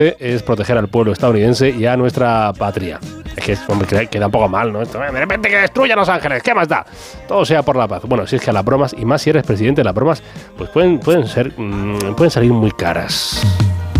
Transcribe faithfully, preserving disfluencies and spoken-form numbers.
es proteger al pueblo estadounidense y a nuestra patria. Es que, hombre, queda un poco mal, ¿no? De repente que destruyan Los Ángeles, ¿qué más da? Todo sea por la paz. Bueno, si es que las bromas, y más si eres presidente, las bromas, pues pueden, pueden ser, mmm, pueden salir muy caras.